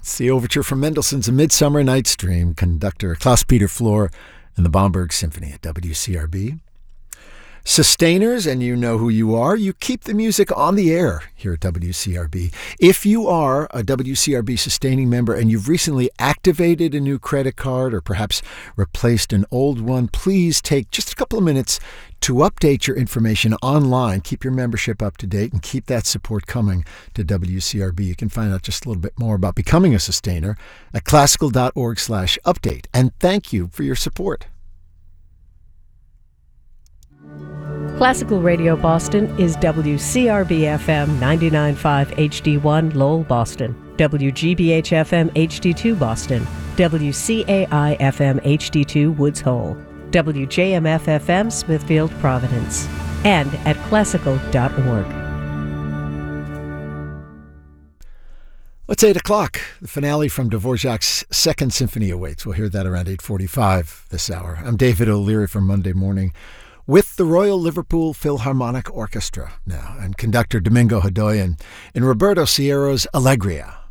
It's the overture from Mendelssohn's A Midsummer Night's Dream, conductor Klaus-Peter Flohr and the Bomberg Symphony at WCRB. Sustainers, and you know who you are, you keep the music on the air here at WCRB. If you are a WCRB sustaining member and you've recently activated a new credit card or perhaps replaced an old one, please take just a couple of minutes to update your information online. Keep your membership up to date and keep that support coming to WCRB. You can find out just a little bit more about becoming a sustainer at classical.org/update. And thank you for your support. Classical Radio Boston is WCRB-FM 99.5 HD1 Lowell, Boston, WGBH-FM HD2 Boston, WCAI-FM HD2 Woods Hole, WJMF-FM Smithfield, Providence, and at classical.org. It's 8 o'clock. The finale from Dvorak's Second Symphony awaits. We'll hear that around 8:45 this hour. I'm David O'Leary from Monday Morning with the Royal Liverpool Philharmonic Orchestra now, and conductor Domingo Hodoyan in Roberto Sierra's Allegria.